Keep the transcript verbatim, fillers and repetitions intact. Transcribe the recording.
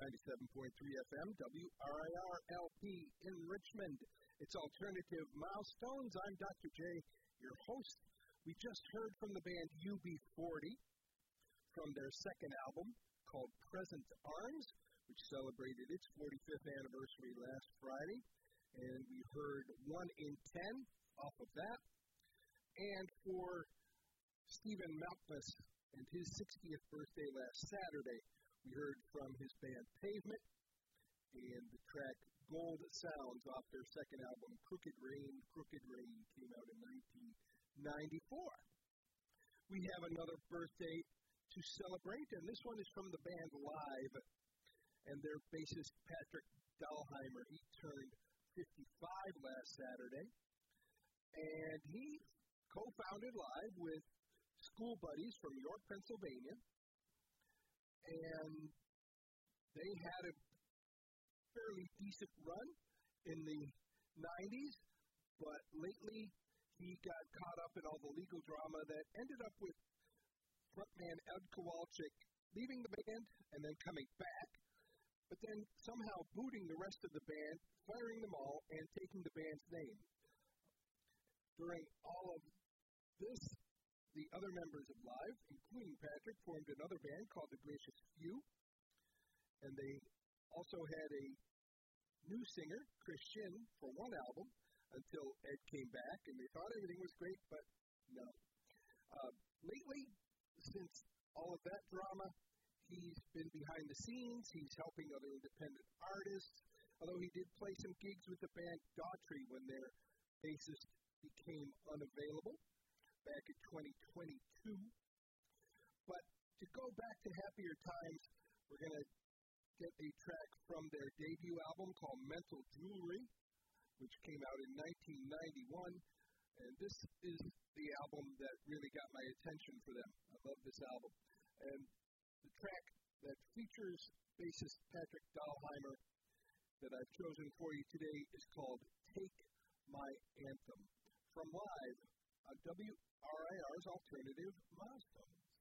ninety-seven point three F M, W R I R L P in Richmond. It's Alternative Milestones. I'm Doctor J, your host. We just heard from the band U B forty from their second album called Present Arms, which celebrated its forty-fifth anniversary last Friday. And we heard one in ten off of that. And for Stephen Malkmus and his sixtieth birthday last Saturday, we heard from his band Pavement and the track Gold Sounds off their second album, Crooked Rain. Crooked Rain came out in nineteen ninety-four. We have another birthday to celebrate, and this one is from the band Live and their bassist Patrick Dahlheimer. He turned fifty-five last Saturday, and he co-founded Live with school buddies from York, Pennsylvania, and they had a fairly decent run in the nineties, but lately he got caught up in all the legal drama that ended up with frontman Ed Kowalczyk leaving the band and then coming back, but then somehow booting the rest of the band, firing them all, and taking the band's name. During all of this, the other members of Live, including Patrick, formed another band called The Gracious Few, and they also had a new singer, Chris Shin, for one album until Ed came back, and they thought everything was great, but no. Uh, lately, since all of that drama, he's been behind the scenes. He's helping other independent artists, although he did play some gigs with the band Daughtry when their bassist became unavailable back in twenty twenty-two. But to go back to happier times, we're going to get a track from their debut album called Mental Jewelry, which came out in nineteen ninety-one. And this is the album that really got my attention for them. I love this album. And the track that features bassist Patrick Dahlheimer that I've chosen for you today is called Take My Anthem, from Live on W R I R's Alternative Milestones.